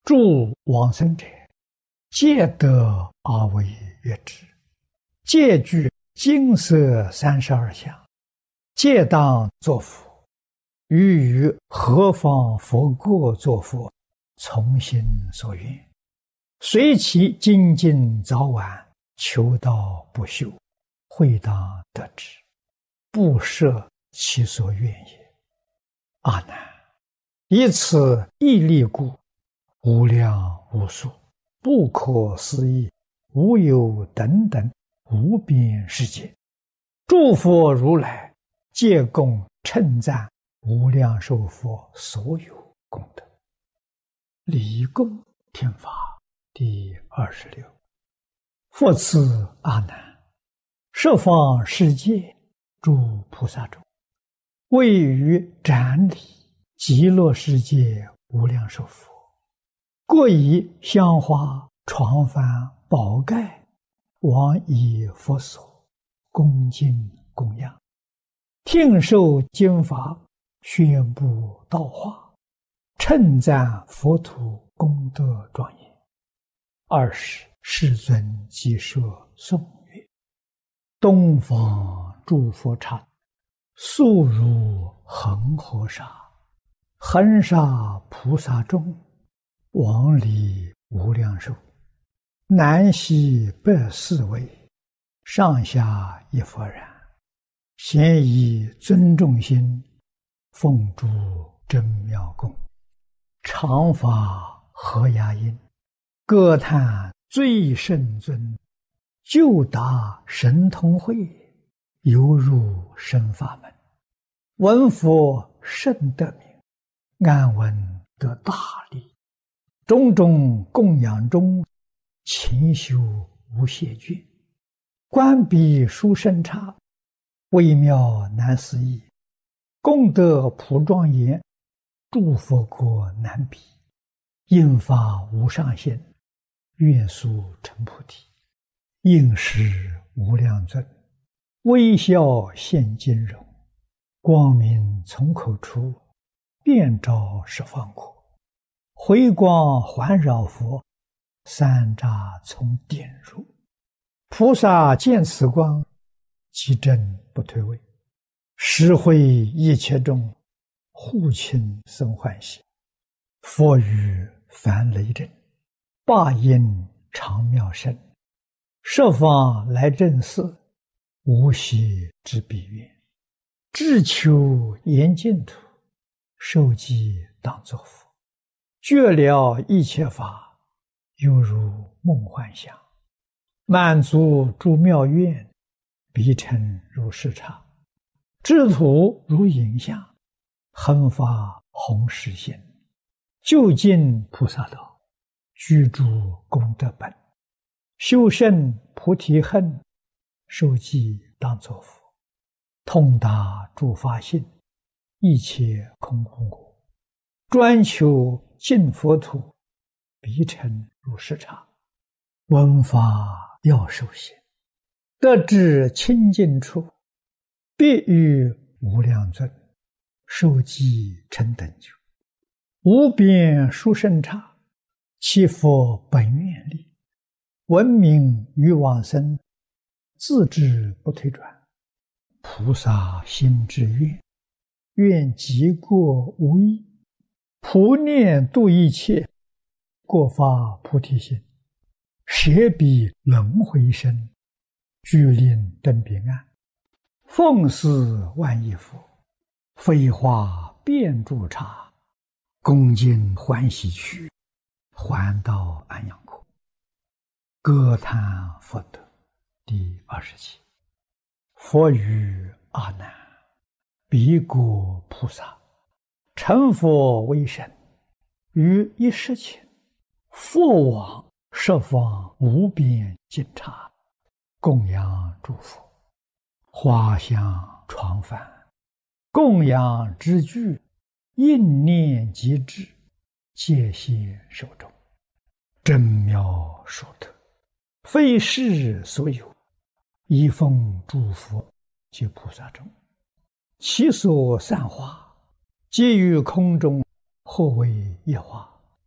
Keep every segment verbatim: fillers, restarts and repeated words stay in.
诸往生者，皆得而为悦之，皆具金色三十二相，皆当作佛。于于何方佛国作佛，从心所愿，随其精进早晚，求道不休，会当得之，不设其所愿也。阿难，以此一力故，无量无数，不可思议，无有等等无边世界，诸佛如来皆共称赞无量寿佛所有功德。离供听法第二十六。复次阿难，十方世界诸菩萨中，位于展礼极乐世界无量寿佛，各以香花床幡宝盖往以佛所恭敬供养，听受经法，宣布道化，称赞佛土功德庄严。二十世尊即说颂曰：东方诸佛刹，速如恒河沙，恒沙菩萨众，往礼无量寿，南西北四位，上下一佛然，咸以尊重心，奉诸真妙供，常发和雅音，歌叹最胜尊，就达神通会，犹入深法门，闻佛甚得名，安闻得大利，种种供养中，勤修无懈倦，观彼殊胜刹，微妙难思议，功德普庄严，诸佛国难比，应发无上限，愿速成菩提，应时无量尊，微笑现金容，光明从口出，遍照十方国，回光环绕佛，三匝从点入，菩萨见此光，即正不退位，实会一切众，护亲生欢喜。佛语凡雷震，霸音常妙声，十方来正寺，无息之彼愿，志求严净土，受记当作佛，觉了一切法，犹如梦幻想，满足诸妙愿，彼尘如视刹，智土如影像，恒发弘誓心，究竟菩萨道，居住功德本，修胜菩提恨，受记当作佛，通达诸法性，一切空空果，专求净佛土，彼尘如视刹，闻法要受行，得至清净处，必与无量尊，受记成等觉，无边殊胜刹，其佛本愿力，闻名于往生，自知不退转，菩萨心之愿，愿极过无异，普念度一切，过发菩提心，舍彼轮回身，具令登彼岸，奉祀万亿佛，飞花遍诸刹，恭敬欢喜去，还到安养国。歌叹佛德第二十七。佛语阿难，彼国菩萨成佛为身，于一时前，佛往十方无边尽刹，供养诸佛，花香床幡，供养之具，应念即至，戒现手中，真妙殊特，非世所有，一奉诸佛及菩萨中，其所散花，皆于空中，或为一花，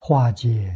化解